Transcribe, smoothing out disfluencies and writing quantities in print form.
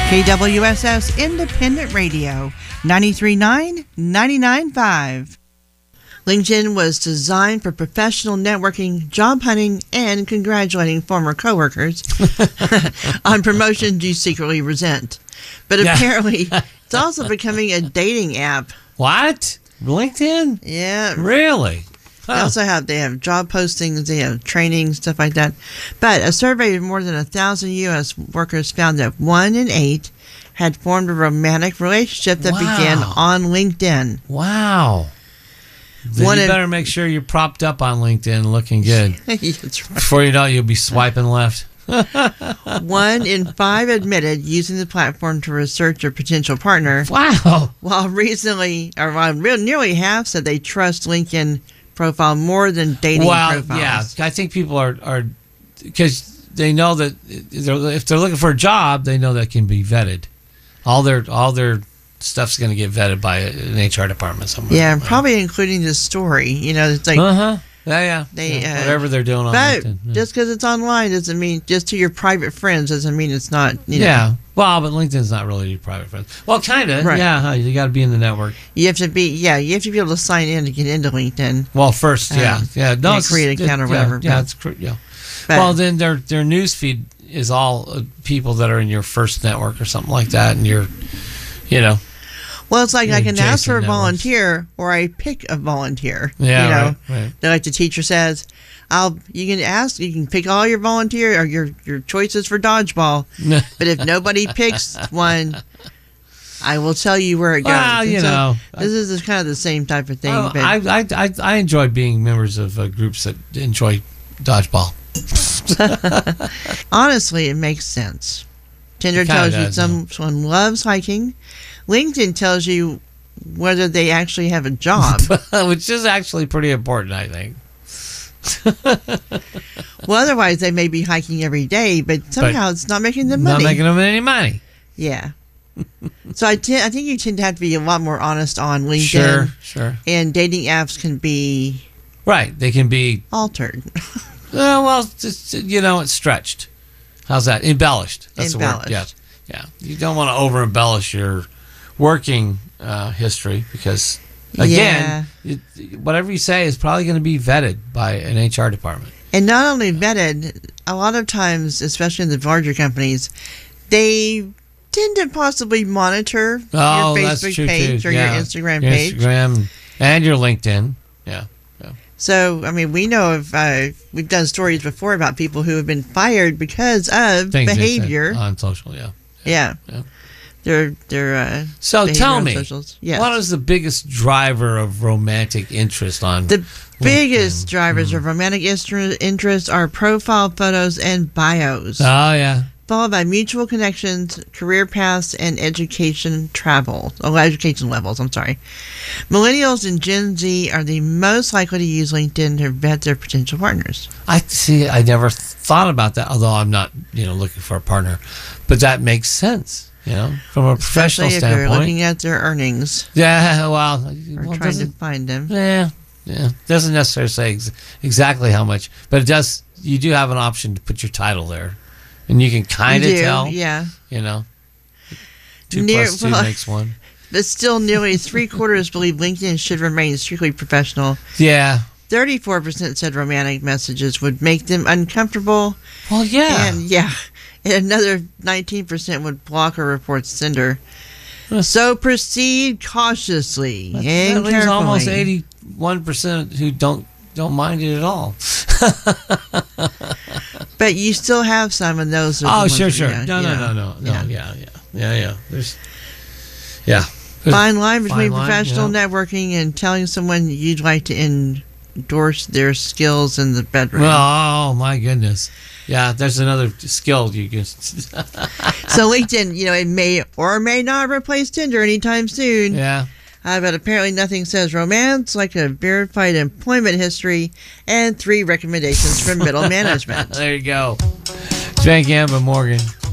KWSS Independent Radio, 93.9, 99.5. LinkedIn was designed for professional networking, job hunting, and congratulating former coworkers on promotions you secretly resent. But apparently, it's also becoming a dating app. What? LinkedIn? Yeah. Really? Huh. They have job postings, they have training, stuff like that. But a survey of more than 1,000 U.S. workers found that 1 in 8 had formed a romantic relationship that began on LinkedIn. Wow. Then you better make sure you're propped up on LinkedIn looking good. That's right. Before you know it, you'll be swiping left. 1 in 5 admitted using the platform to research a potential partner. Wow. While nearly half said they trust LinkedIn profile more than dating profiles. Yeah, I think people are because they know that if they're looking for a job, they know that can be vetted. All their stuff's going to get vetted by an HR department somewhere. Yeah, probably including the story. It's like whatever they're doing on LinkedIn. But just because it's online doesn't mean just to your private friends doesn't mean it's not. Yeah. Well, but LinkedIn's not really your private friends. Well, kind of. Right. Yeah, you got to be in the network. You have to be able to sign in to get into LinkedIn. Well, first, No, create an account or whatever. Well, then their news feed is all people that are in your first network or something like that, and Well, it's like I can ask for a volunteer, or I pick a volunteer. Yeah, right. Like the teacher says, you can pick all your volunteer or your choices for dodgeball, but if nobody picks one, I will tell you where it goes. Well, this is kind of the same type of thing. I enjoy being members of groups that enjoy dodgeball. Honestly, it makes sense. Tinder tells you someone loves hiking. LinkedIn tells you whether they actually have a job. Which is actually pretty important, I think. Well, otherwise they may be hiking every day, but somehow it's not making them money. Not making them any money. Yeah. So I think you tend to have to be a lot more honest on LinkedIn. Sure. And dating apps can be... Right. They can be... altered. It's stretched. How's that? Embellished. That's the word. Yeah. You don't want to over-embellish your working history because, again, whatever you say is probably going to be vetted by an HR department. And not only vetted, a lot of times, especially in the larger companies, they tend to possibly monitor your Facebook page or your Instagram page. Instagram and your LinkedIn. Yeah. So, we know we've done stories before about people who have been fired because of behavior on social. Yeah. So tell me, yes. What is the biggest driver of romantic interest on the LinkedIn? Biggest drivers of romantic interest are profile photos and bios. Oh, yeah. Followed by mutual connections, career paths, and education levels. I'm sorry. Millennials and Gen Z are the most likely to use LinkedIn to vet their potential partners. I never thought about that, although I'm not, looking for a partner. But that makes sense, from a professional standpoint. Especially if you're looking at their earnings. Yeah, or trying to find them. Yeah. Doesn't necessarily say exactly how much, but it does. You do have an option to put your title there. And you can kind of tell. Yeah. 2 plus 2 makes 1. But still, nearly 3/4 believe LinkedIn should remain strictly professional. Yeah. 34% said romantic messages would make them uncomfortable. Well, yeah. And another 19% would block or report sender. So proceed cautiously and carefully. There's almost 81% who don't mind it at all. But you still have some of those. Oh, sure. No. Yeah. There's fine line between professional networking and telling someone you'd like to endorse their skills in the bedroom. Oh, my goodness. Yeah, there's another skill you can. So LinkedIn, it may or may not replace Tinder anytime soon. Yeah. But apparently nothing says romance like a verified employment history and 3 recommendations from middle management. There you go. Van Gamba Morgan.